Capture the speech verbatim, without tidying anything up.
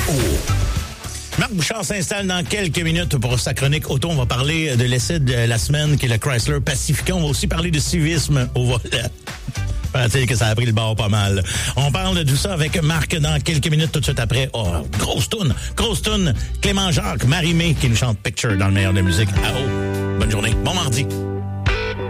Marc Bouchard s'installe dans quelques minutes pour sa chronique auto. On va parler de l'essai de la semaine qui est le Chrysler Pacifica. On va aussi parler de civisme au volant. Paraît-il que ça a pris le bord pas mal. On parle de tout ça avec Marc dans quelques minutes tout de suite après. Oh, grosse toune, grosse toune. Clément Jacques, Marie-Mé qui nous chante Picture dans le meilleur de la musique. Ah oh, bonne journée, bon mardi.